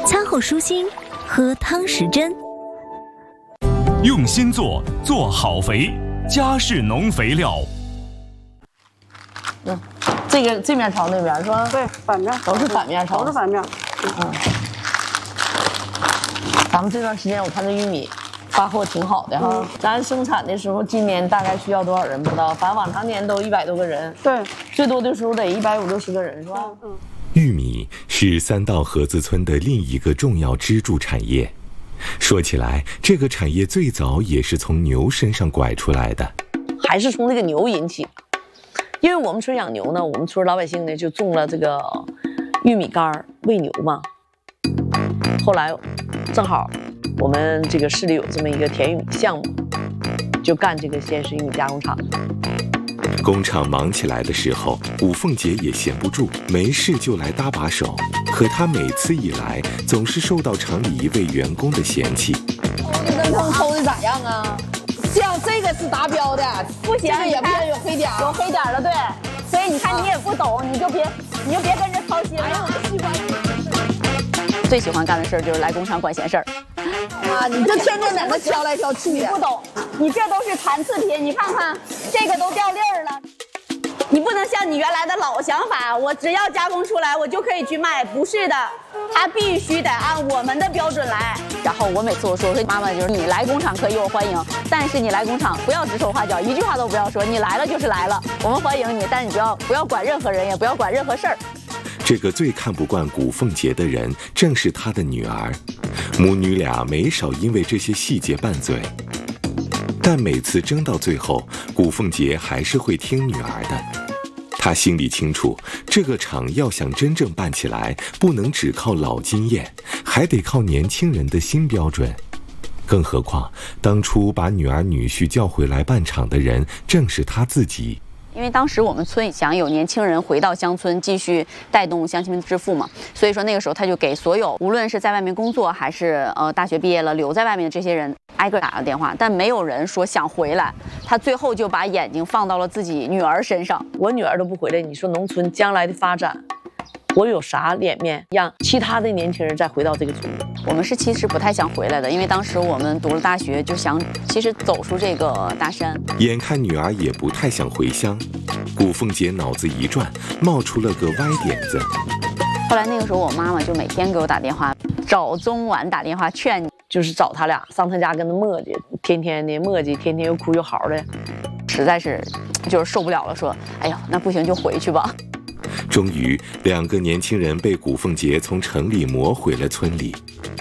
餐后舒心，喝汤匙针。 用心做，做好肥，嘉士农肥料。 这面朝那边是吧？ 对，反面都是反面朝， 都是反面。 咱们这段时间我看这玉米发货挺好的哈。咱生产的时候，今年大概需要多少人不知道，反正往常年都100多个人。 对， 最多的时候得150-160个人是吧？ 玉米是三道河子村的另一个重要支柱产业。说起来，这个产业最早也是从牛身上拐出来的， 还是从这个牛引起。因为我们村养牛呢，我们村老百姓呢就种了这个玉米杆喂牛嘛。后来正好我们这个市里有这么一个甜玉米项目，就干这个鲜食玉米加工厂。 工厂忙起来的时候，古凤姐也闲不住，没事就来搭把手。可她每次一来，总是受到厂里一位员工的嫌弃。 这灯抽的咋样啊？像这个是达标的， 不行， 也不行，有黑点， 有黑点了，对。所以你看你也不懂，你就别跟着操心了。 最喜欢干的事就是来工厂管闲事儿。 啊，你这天天在那挑来挑去， 你不懂，你这都是残次品，你看看这个都掉粒儿了。你不能像你原来的老想法，我只要加工出来，我就可以去卖，不是的，它必须得按我们的标准来。 然后我每次我说妈妈，就是你来工厂可以我欢迎，但是你来工厂不要指手画脚，一句话都不要说，你来了就是来了，我们欢迎你，但是你不要管任何人，也不要管任何事儿。 这个最看不惯古凤姐的人，正是她的女儿。母女俩没少因为这些细节拌嘴，但每次争到最后，古凤姐还是会听女儿的。她心里清楚，这个厂要想真正办起来，不能只靠老经验，还得靠年轻人的新标准。更何况，当初把女儿女婿叫回来办厂的人，正是她自己。 因为当时我们村想有年轻人回到乡村继续带动乡亲致富嘛，所以说那个时候他就给所有无论是在外面工作还是大学毕业了留在外面的这些人挨个打了电话，但没有人说想回来。他最后就把眼睛放到了自己女儿身上。 我女儿都不回来，你说农村将来的发展，我有啥脸面让其他的年轻人再回到这个村？ 我们是其实不太想回来的，因为当时我们读了大学，就想其实走出这个大山。 眼看女儿也不太想回乡，古凤姐脑子一转，冒出了个歪点子。 后来那个时候，我妈妈就每天给我打电话，早中晚打电话劝， 就是找他俩上他家跟他磨叽，天天的磨叽，天天又哭又嚎的， 实在是就是受不了了，说：“哎呀，那不行就回去吧。” 终于，2个年轻人被古凤姐从城里磨回了村里。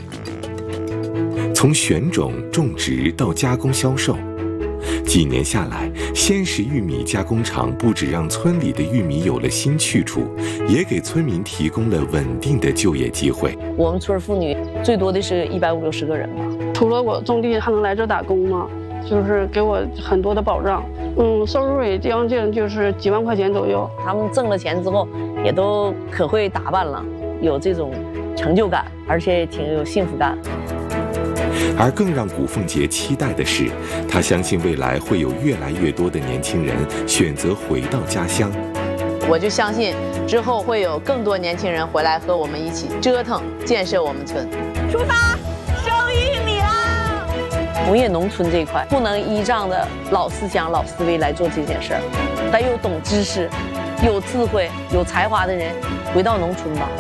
从选种、种植到加工销售，几年下来，鲜食玉米加工厂不只让村里的玉米有了新去处，也给村民提供了稳定的就业机会。 我们村妇女最多的是150-160个人吧。 除了我种地，还能来这打工吗？就是给我很多的保障。收入也将近就是几万块钱左右。 他们挣了钱之后，也都可会打扮了，有这种成就感，而且挺有幸福感。 而更让古凤姐期待的是，她相信未来会有越来越多的年轻人选择回到家乡。 我就相信之后会有更多年轻人回来和我们一起折腾建设我们村。 出发，收玉米啦！ 农业农村这一块不能依仗着老思想、老思维来做这件事儿，得有懂知识、有智慧、有才华的人回到农村吧。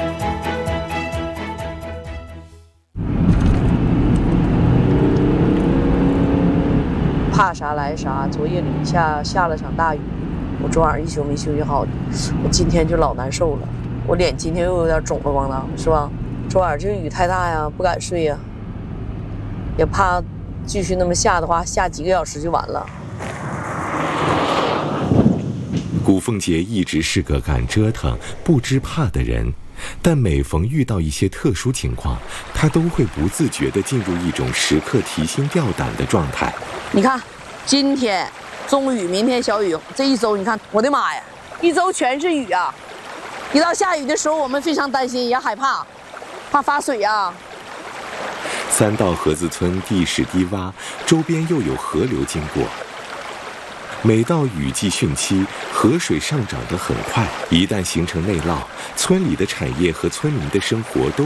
怕啥来啥，昨夜里下了场大雨，我昨晚一宿没休息好，我今天就老难受了，我脸今天又有点肿了咣当，是吧？昨晚这雨太大呀，不敢睡呀，也怕继续那么下的话，下几个小时就完了。 古凤姐一直是个敢折腾、不知怕的人，但每逢遇到一些特殊情况，她都会不自觉地进入一种时刻提心吊胆的状态。 你看，今天中雨，明天小雨，这一周你看，我的妈呀，一周全是雨啊！一到下雨的时候，我们非常担心，也害怕，怕发水啊。 三道河子村地势低洼，周边又有河流经过。每到雨季汛期，河水上涨得很快，一旦形成内涝，村里的产业和村民的生活都